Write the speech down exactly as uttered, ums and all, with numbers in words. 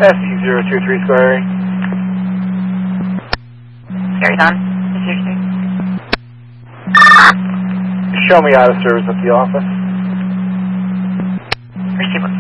S E zero two three square. Carry on. Show me out of service at the office. Receiver.